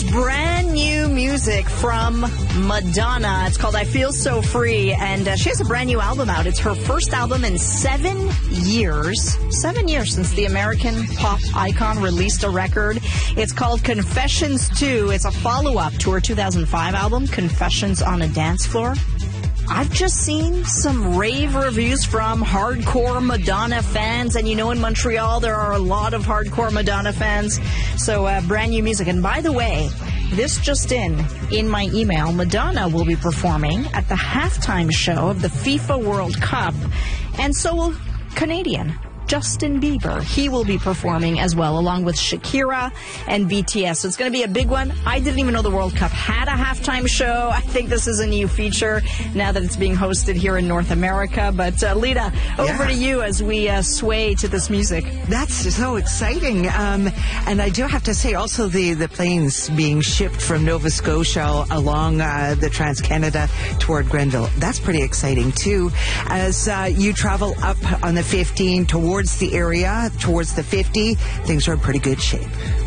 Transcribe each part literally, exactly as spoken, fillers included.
brand new music from Madonna. It's called I Feel So Free, and uh, she has a brand new album out. It's her first album in seven years. Seven years since the American pop icon released a record. It's called Confessions two. It's a follow-up to her two thousand five album, Confessions on a Dance Floor. I've just seen some rave reviews from hardcore Madonna fans, and you know in Montreal there are a lot of hardcore Madonna fans, so uh, brand new music. And by the way, this just in, in my email, Madonna will be performing at the halftime show of the FIFA World Cup, and so will Canadian Justin Bieber. He will be performing as well, along with Shakira and B T S. So it's going to be a big one. I didn't even know the World Cup had a halftime show. I think this is a new feature now that it's being hosted here in North America. But uh, Lita, over yeah. to you as we uh, sway to this music. That's so exciting. Um, and I do have to say also the, the planes being shipped from Nova Scotia along uh, the Trans-Canada toward Grenville. That's pretty exciting too. As uh, you travel up on the fifteen towards the area, towards the fifty, things are in pretty good shape.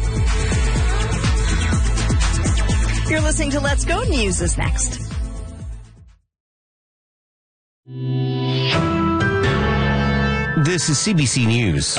You're listening to Let's Go. News is next. This is C B C News.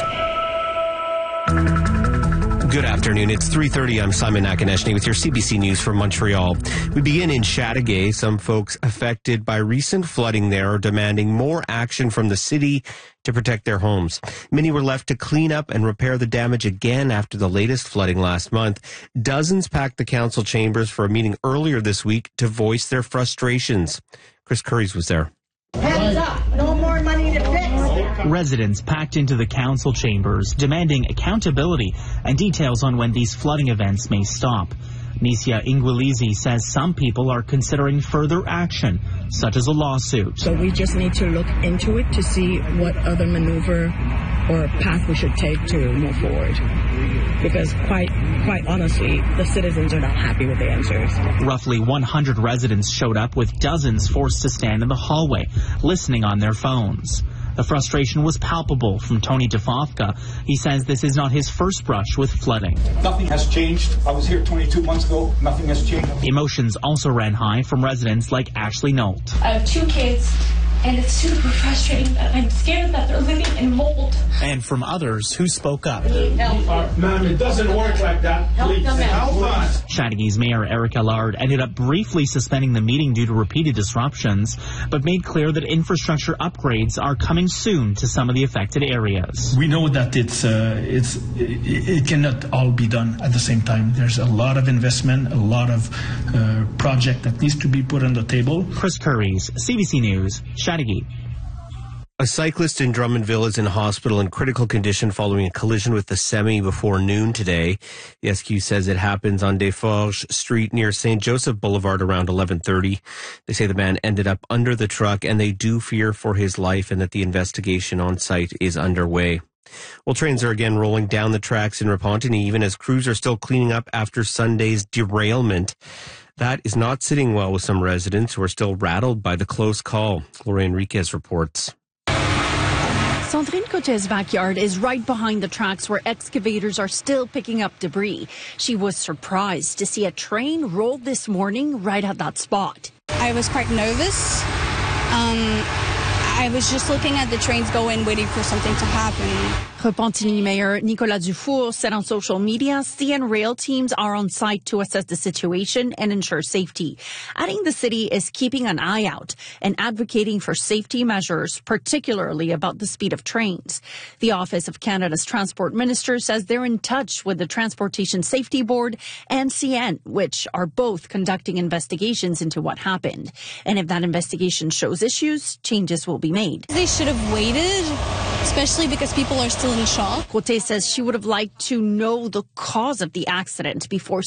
Good afternoon. It's three thirty. I'm Simon Akineshny with your C B C News from Montreal. We begin in Chateauguay. Some folks affected by recent flooding there are demanding more action from the city to protect their homes. Many were left to clean up and repair the damage again after the latest flooding last month. Dozens packed the council chambers for a meeting earlier this week to voice their frustrations. Chris Curries was there. Hands up. No more money to fix. Residents packed into the council chambers, demanding accountability and details on when these flooding events may stop. Nisia Ingwilizi says some people are considering further action, such as a lawsuit. So we just need to look into it to see what other maneuver or path we should take to move forward. Because quite quite honestly, the citizens are not happy with the answers. Roughly one hundred residents showed up, with dozens forced to stand in the hallway, listening on their phones. The frustration was palpable from Tony DeFofka. He says this is not his first brush with flooding. Nothing has changed. I was here twenty-two months ago. Nothing has changed. Emotions also ran high from residents like Ashley Nolt. I have two kids, and it's super frustrating that I'm scared that they're living in mold. And from others who spoke up. Ma'am, it doesn't work like that. Please, help us. Chateauguay's Mayor Eric Allard ended up briefly suspending the meeting due to repeated disruptions, but made clear that infrastructure upgrades are coming soon to some of the affected areas. We know that it's uh, it's it, it cannot all be done at the same time. There's a lot of investment, a lot of uh, project that needs to be put on the table. Chris Curries, C B C News, Chateauguay. A cyclist in Drummondville is in hospital in critical condition following a collision with the semi before noon today. The S Q says it happens on Desforges Street near Saint Joseph Boulevard around eleven thirty. They say the man ended up under the truck, and they do fear for his life and that the investigation on site is underway. Well, trains are again rolling down the tracks in Repentigny, even as crews are still cleaning up after Sunday's derailment. That is not sitting well with some residents who are still rattled by the close call. Gloria Enriquez reports. Sandrine Cote's backyard is right behind the tracks where excavators are still picking up debris. She was surprised to see a train roll this morning right at that spot. I was quite nervous. Um, I was just looking at the trains go in, waiting for something to happen. Repentigny Mayor Nicolas Dufour said on social media, C N Rail teams are on site to assess the situation and ensure safety. Adding the city is keeping an eye out and advocating for safety measures, particularly about the speed of trains. The Office of Canada's Transport Minister says they're in touch with the Transportation Safety Board and C N, which are both conducting investigations into what happened. And if that investigation shows issues, changes will be made. They should have waited, especially because people are still in shock. Cote says she would have liked to know the cause of the accident before